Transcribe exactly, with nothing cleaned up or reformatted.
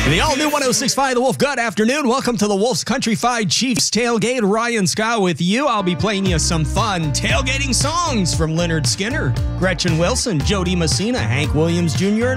The all-new one oh six point five The Wolf. Good afternoon. Welcome to the Wolf's Country-Fied Chiefs Tailgate. Ryan Scott with you. I'll be playing you some fun tailgating songs from Leonard Skinner, Gretchen Wilson, Jody Messina, Hank Williams Junior,